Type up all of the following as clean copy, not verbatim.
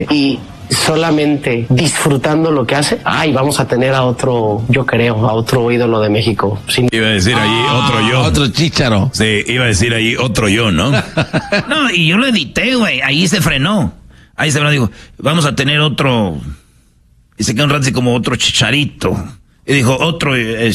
y solamente disfrutando lo que hace, vamos a tener a otro, yo creo, a otro ídolo de México. Iba a decir ahí otro yo. Otro Chícharo. Sí, iba a decir ahí otro yo, ¿no? No, y yo lo edité, güey, ahí se frenó. Ahí se frenó, digo, vamos a tener otro, y se quedó un rato así como otro Chicharito. Y dijo, otro,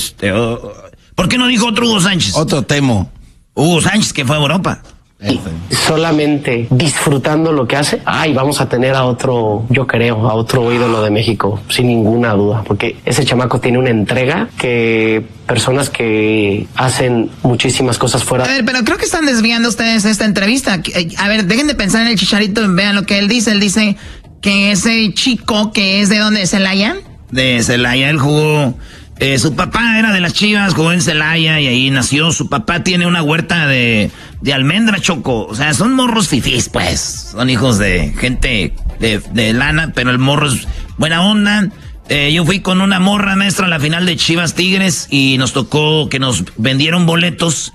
¿por qué no dijo otro Hugo Sánchez? Otro Temo. Hugo Sánchez, que fue a Europa. Y solamente disfrutando lo que hace, vamos a tener a otro, yo creo, a otro ídolo de México, sin ninguna duda, porque ese chamaco tiene una entrega que personas que hacen muchísimas cosas fuera. A ver, pero creo que están desviando ustedes esta entrevista. A ver, dejen de pensar en el Chicharito y vean lo que él dice. Él dice que ese chico que es de ¿dónde? ¿De Celaya? De Celaya, él jugó. Su papá era de las Chivas, jugó en Celaya y ahí nació. Su papá tiene una huerta de almendra, Choco. O sea, son morros fifís, pues. Son hijos de gente de lana, pero el morro es buena onda. Yo fui con una morra maestra a la final de Chivas Tigres y nos tocó que nos vendieron boletos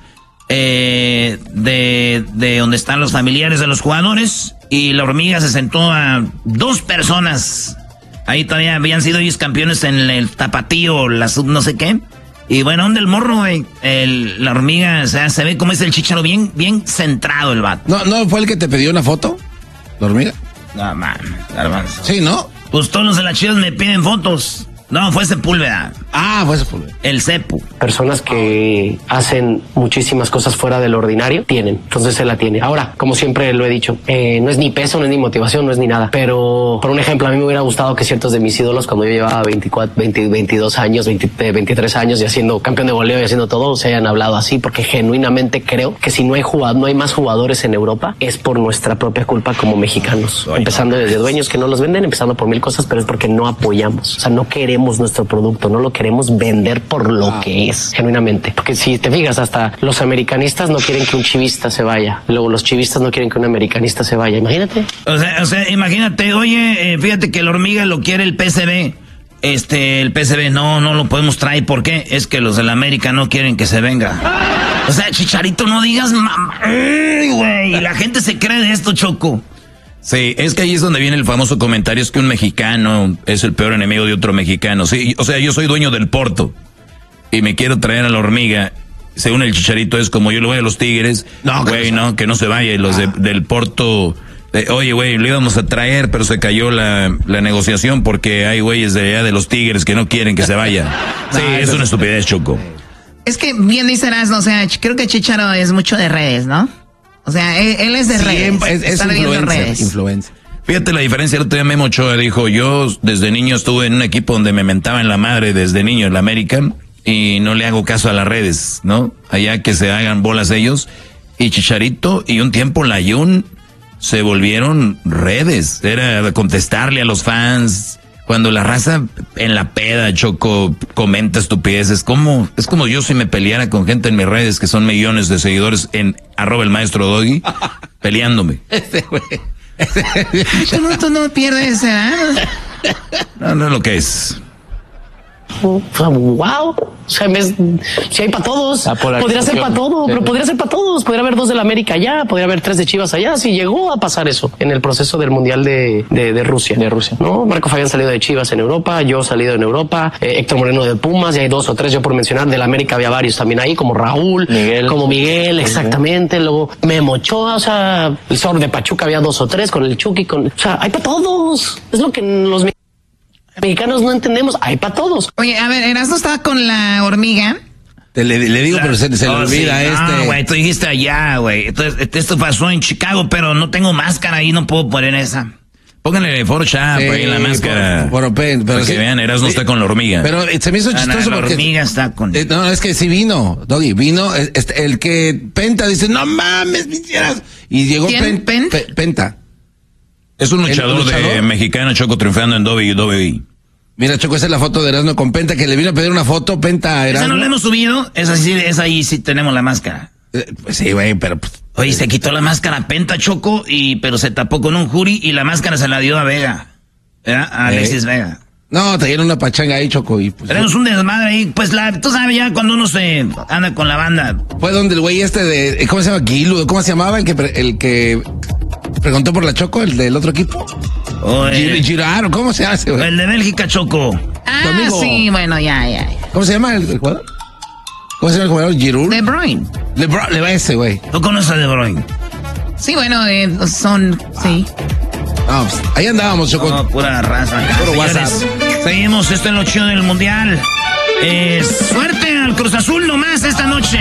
de donde están los familiares de los jugadores. Y la hormiga se sentó a 2 personas. Ahí todavía habían sido ellos campeones en el tapatío, la sub no sé qué. Y bueno, ¿dónde el morro, güey? La hormiga, o sea, se ve como es el Chícharo, bien centrado el vato. ¿No fue el que te pidió una foto? ¿La hormiga? No, man, garbanzo. Sí, ¿no? Pues todos los de las Chivas me piden fotos. No, fue Sepúlveda. Fue Sepúlveda. El Cepu. Personas que hacen muchísimas cosas fuera del ordinario, tienen. Entonces él la tiene. Ahora, como siempre lo he dicho, no es ni peso, no es ni motivación, no es ni nada. Pero, por un ejemplo, a mí me hubiera gustado que ciertos de mis ídolos, cuando yo llevaba 22 años, 23 años y haciendo campeón de goleo y haciendo todo, se hayan hablado así, porque genuinamente creo que si no hay más jugadores en Europa, es por nuestra propia culpa como mexicanos. Empezando desde dueños que no los venden, empezando por 1000 cosas, pero es porque no apoyamos. O sea, no queremos nuestro producto, no lo queremos vender por lo que es, genuinamente. Porque si te fijas, hasta los americanistas no quieren que un chivista se vaya. Luego los chivistas no quieren que un americanista se vaya. Imagínate. O sea, imagínate, oye, fíjate que la hormiga lo quiere el PSV. El PSV no lo podemos traer. ¿Por qué? Es que los del América no quieren que se venga. O sea, Chicharito, no digas mamá. Güey, la gente se cree de esto, Choco. Sí, es que ahí es donde viene el famoso comentario, es que un mexicano es el peor enemigo de otro mexicano. Sí, o sea, yo soy dueño del Porto y me quiero traer a la hormiga. Según el Chicharito es como yo lo voy a los Tigres. No, güey, no, que no se vaya. Y los del Porto, oye, güey, lo íbamos a traer, pero se cayó la negociación porque hay güeyes de allá de los Tigres que no quieren que se vaya. Sí, es una estupidez, Choco. Es que bien dice Erasmo, o sea, creo que Chícharo es mucho de redes, ¿no? O sea, él es de redes. Es influencer. Fíjate la diferencia. El otro día Memo Ochoa dijo, yo desde niño estuve en un equipo donde me mentaban la madre desde niño en la América y no le hago caso a las redes, ¿no? Allá que se hagan bolas ellos. Y Chicharito y un tiempo la Jun se volvieron redes. Era contestarle a los fans. Cuando la raza en la peda, Choco, comenta estupideces, es como yo si me peleara con gente en mis redes que son millones de seguidores en @elmaestrodoggy, peleándome. Tú no pierdes, No es lo que es. Wow, o sea, si hay para todos, podría ser para todo, pero podría ser para todos, podría haber 2 de la América allá, podría haber 3 de Chivas allá, si llegó a pasar eso en el proceso del Mundial de Rusia. No, Marco Fabián salido de Chivas en Europa, yo salido en Europa, Héctor Moreno de Pumas, y hay 2 o 3 yo por mencionar, de la América había varios también ahí, como Raúl, como Miguel, exactamente, luego Memo Ochoa, o sea, el Zor de Pachuca había 2 o 3 con el Chucky, o sea, hay para todos, es lo que los mexicanos no entendemos, hay para todos. Oye, a ver, Erasmo estaba con la hormiga. Le digo, pero se le olvida No, güey, tú dijiste allá, güey. Entonces, esto pasó en Chicago, pero no tengo máscara y no puedo poner esa. Pónganle Photoshop ahí la máscara. Pero para que vean, Erasmo está con la hormiga. Pero se me hizo chistoso la porque hormiga está con... no, es que sí vino, Doggy, vino el que Penta dice, no mames, me hicieras. Y llegó Penta. Es un luchador de mexicano, Choco, triunfando en WWE. Mira, Choco, esa es la foto de Erasmo con Penta, que le vino a pedir una foto, Penta a Erasmo. ¿Esa no la hemos subido? Esa ahí sí tenemos la máscara. Pues sí, güey, pero... Oye, se quitó la máscara Penta, Choco, pero se tapó con un jury y la máscara se la dio a Vega. ¿Verdad? A Alexis Vega. No, trajeron una pachanga ahí, Choco, y pues... Tenemos un desmadre ahí, pues tú sabes ya cuando uno se anda con la banda. Fue donde el güey de... ¿Cómo se llama? Guilu, ¿cómo se llamaba? El que preguntó por la Choco, el del otro equipo. Girard, ¿cómo se hace, güey? El de Bélgica, Choco. Ah, sí, bueno, ya. ¿Cómo se llama el jugador? ¿Cómo se llama el jugador? Giroud. De Bruyne. Le va ese, güey. ¿Tú conoces a De Bruyne? Sí, bueno, sí. Ah, pues, ahí andábamos, Choco. No, pura raza. Puro WhatsApp. Seguimos, esto es lo chido del Mundial. Suerte al Cruz Azul nomás esta noche.